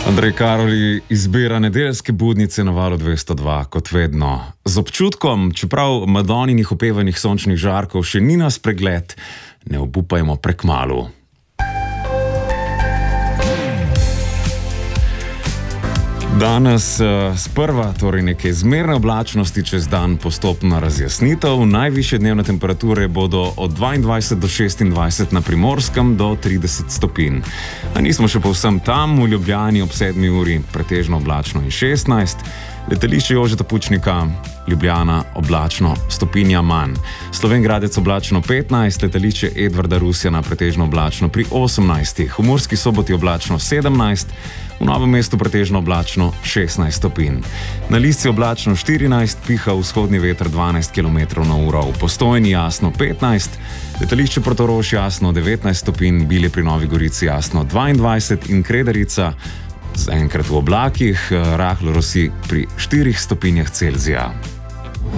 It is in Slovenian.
Andrej Karoli izbira nedeljske budnice na Valu 202, kot vedno. Z občutkom, čeprav Madoninih opevanih sončnih žarkov še ni nas pregled, ne obupajmo prekmalu. Danes sprva torej neke zmerne oblačnosti, čez dan postopna razjasnitev. Najvišje dnevne temperature bodo od 22 do 26 na Primorskem do 30 stopinj. A nismo še povsem tam, v Ljubljani ob 7 uri pretežno oblačno in 16. Letališče Jožeta Pučnika, Ljubljana oblačno, stopinja manj. Slovenj Gradec oblačno 15, letališče Edvarda Rusjana pretežno oblačno pri 18. V Murski Soboti oblačno 17, v Novem mestu pretežno oblačno 16 stopinj. Na Lisci oblačno 14, piha vzhodni veter 12 km/h, v Postojni jasno 15, letališče Portorož jasno 19 stopinj, Bilje pri Novi Gorici jasno 22 in Kredarica zaenkrat v oblakih, rahlo rosi pri 4 stopinjah Celzija.